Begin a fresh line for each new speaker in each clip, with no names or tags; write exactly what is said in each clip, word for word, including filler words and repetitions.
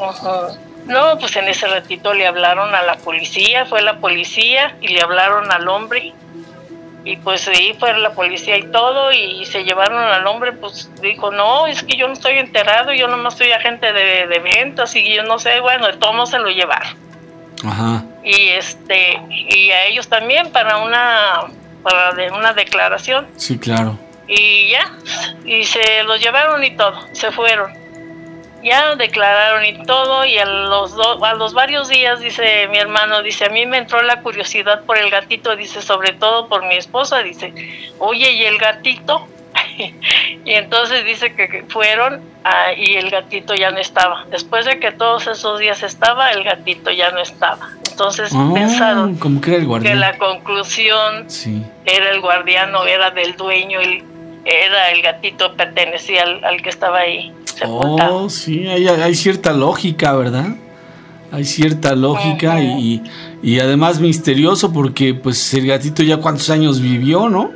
Uh-huh. No, pues en ese ratito le hablaron a la policía, fue la policía y le hablaron al hombre. Y pues ahí fue la policía y todo, y se llevaron al hombre, pues dijo, no, es que yo no estoy enterado, yo nomás soy agente de, de ventas y yo no sé, bueno, de todos se lo llevaron.
Ajá.
Y este, y a ellos también para una, para de una declaración.
Sí, claro.
Y ya, y se los llevaron y todo, se fueron. Ya declararon y todo, y a los do, a los varios días, dice mi hermano, dice, a mí me entró la curiosidad por el gatito, dice, sobre todo por mi esposa, dice, oye, ¿y el gatito? Y entonces dice que fueron ah, y el gatito ya no estaba. Después de que todos esos días estaba, el gatito ya no estaba. Entonces
oh,
pensaron
¿cómo que era el guardián?
Que la conclusión
sí.
era el guardián, o era del dueño, el, era el gatito, pertenecía al, al que estaba ahí.
Oh, sí, hay, hay cierta lógica, ¿verdad? Hay cierta lógica uh-huh. y, y además misterioso porque pues el gatito ya cuántos años vivió, ¿no?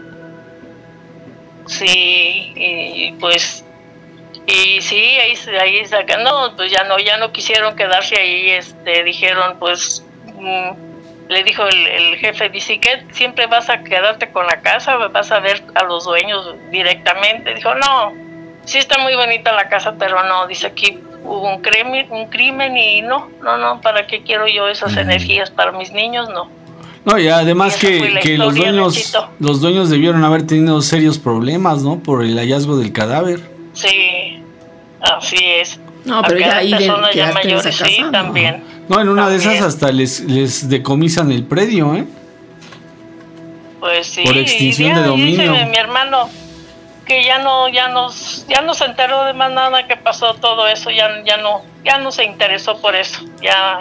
Sí, y pues y sí, ahí ahí sacan, no, pues ya no ya no quisieron quedarse ahí, este dijeron, pues mmm, le dijo el, el jefe, dice, ¿qué? ¿Siempre vas a quedarte con la casa? ¿Vas a ver a los dueños directamente? Dijo, no, sí está muy bonita la casa, pero no, dice, aquí hubo un crimen, un crimen y no, no, no, ¿para qué quiero yo esas mm. energías? Para mis niños, no.
No, y además y que, que los dueños los dueños debieron haber tenido serios problemas, ¿no? Por el hallazgo del cadáver.
Sí, así es.
No, pero ya ahí de
ya mayores, sí,
no.
también.
No, en una
también.
de esas hasta les, les decomisan el predio, ¿eh?
Pues sí.
Por extinción
ya,
de dominio.
Dice mi hermano que ya no, ya no, ya no se enteró de más nada que pasó todo eso, ya, ya no, ya no se interesó por eso, ya,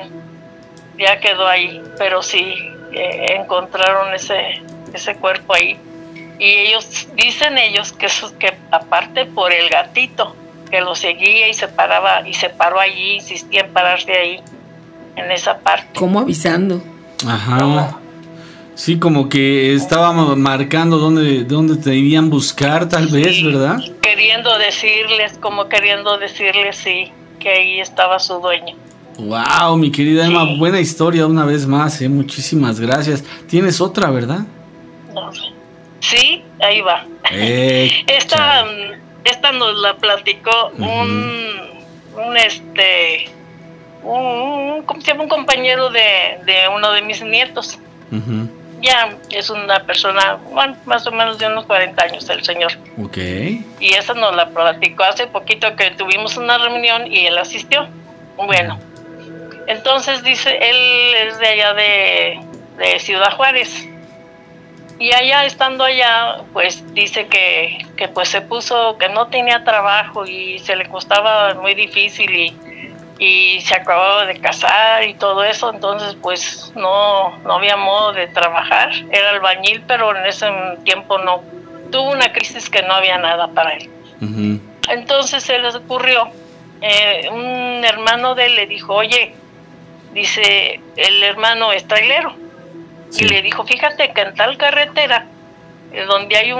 ya quedó ahí, pero sí eh, encontraron ese, ese cuerpo ahí, y ellos dicen ellos que eso, que aparte por el gatito que lo seguía y se paraba y se paró allí, insistía en pararse ahí en esa parte.
¿Cómo avisando?
Ajá. ¿Cómo? Sí, como que estaba marcando dónde, dónde te irían buscar, tal sí, vez, ¿verdad?
Queriendo decirles, como queriendo decirles, sí, que ahí estaba su dueño.
Wow, mi querida sí. Emma, buena historia una vez más, ¿eh? Muchísimas gracias. ¿Tienes otra, verdad?
No sé. Sí, ahí va.
Eh,
esta, esta nos la platicó uh-huh. un, un, este, un, ¿cómo se llama? Un compañero de, de uno de mis nietos.
Uh-huh.
Ya es una persona, bueno, más o menos de unos cuarenta años el señor.
Ok.
Y esa nos la platicó hace poquito que tuvimos una reunión y él asistió. Bueno, entonces dice, él es de allá de, de Ciudad Juárez. Y allá, estando allá, pues dice que, que pues se puso, que no tenía trabajo y se le costaba muy difícil y y se acababa de casar y todo eso, entonces pues no, no había modo de trabajar, era albañil, pero en ese tiempo no, tuvo una crisis que no había nada para él.
Uh-huh.
Entonces se les ocurrió, eh, un hermano de él le dijo, oye, dice, el hermano es trailero, sí. Y le dijo, fíjate que en tal carretera, eh, donde hay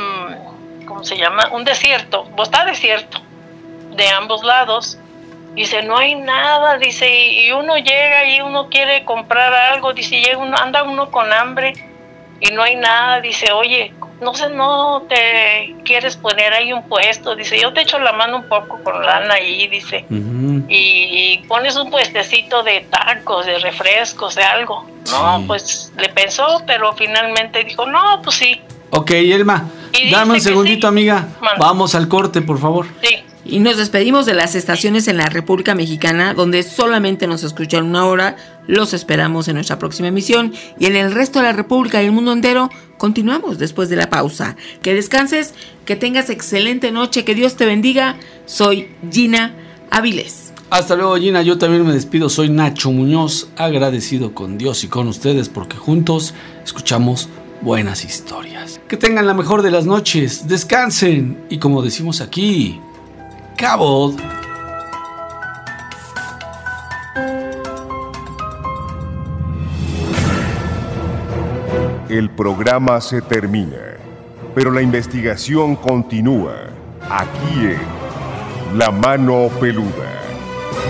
un, ¿cómo se llama? Un desierto, pues está desierto, de ambos lados. Dice, no hay nada, dice, y uno llega y uno quiere comprar algo, dice, llega uno, anda uno con hambre y no hay nada, dice, oye, no sé, no te quieres poner ahí un puesto, dice, yo te echo la mano un poco con lana ahí, dice, uh-huh. y, y pones un puestecito de tacos, de refrescos, de algo. No, sí. Pues le pensó, pero finalmente dijo, no, pues sí.
Ok, Elma, dame un segundito, sí. Amiga, Man. Vamos al corte, por favor.
Sí.
Y nos despedimos de las estaciones en la República Mexicana, donde solamente nos escuchan una hora. Los esperamos en nuestra próxima emisión. Y en el resto de la República y el mundo entero, continuamos después de la pausa. Que descanses, que tengas excelente noche, que Dios te bendiga. Soy Gina Avilés.
Hasta luego, Gina. Yo también me despido. Soy Nacho Muñoz, agradecido con Dios y con ustedes porque juntos escuchamos buenas historias. Que tengan la mejor de las noches. Descansen. Y como decimos aquí, Cabot.
El programa se termina, pero la investigación continúa aquí en La Mano Peluda.